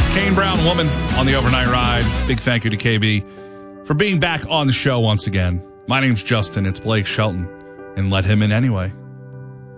Kane Brown, Woman on the Overnight Ride. Big thank you to KB for being back on the show once again. My name's Justin. It's Blake Shelton. And let him in anyway.